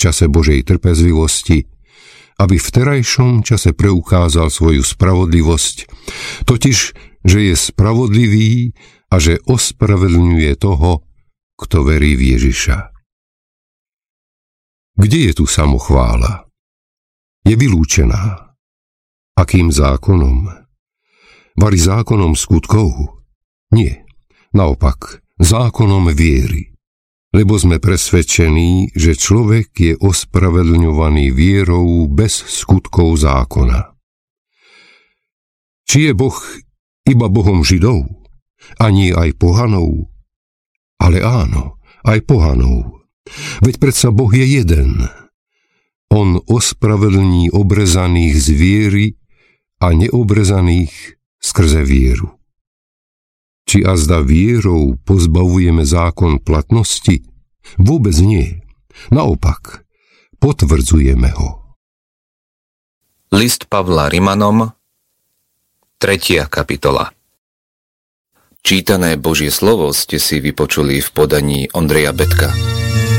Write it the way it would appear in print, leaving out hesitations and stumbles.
čase Božej trpezlivosti, aby v terajšom čase preukázal svoju spravodlivosť, totiž, že je spravodlivý a že ospravedlňuje toho, kto verí v Ježiša. Kde je tu samochvála? Je vylúčená. Akým zákonom? Vari zákonom skutkov? Nie, naopak, zákonom viery. Lebo sme presvedčení, že človek je ospravedlňovaný vierou bez skutkov zákona. Či je Boh iba Bohom Židov, a nie aj pohanov? Ale áno, aj pohanov. Veď predsa Boh je jeden. On ospravedlní obrezaných z viery a neobrezaných skrze vieru. Či azda vierou pozbavujeme zákon platnosti? Vôbec nie. Naopak, potvrdzujeme ho. List Pavla Rimanom, 3. kapitola. Čítané Božie slovo ste si vypočuli v podaní Ondreja Betka.